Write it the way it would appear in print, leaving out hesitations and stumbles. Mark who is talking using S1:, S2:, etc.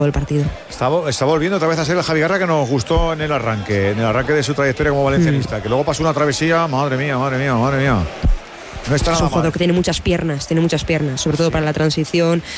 S1: el partido.
S2: Está volviendo otra vez a ser el Javi Guerra que nos gustó en el arranque de su trayectoria como valencianista, que luego pasó una travesía, madre mía. No está
S1: Es
S2: nada
S1: un jugador
S2: mal.
S1: que tiene muchas piernas, sobre todo para la transición,